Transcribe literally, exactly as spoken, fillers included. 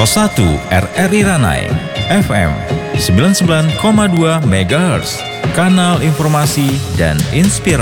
satu R R I Ranai, F M sembilan puluh sembilan koma dua megahertz, kanal informasi dan inspirasi.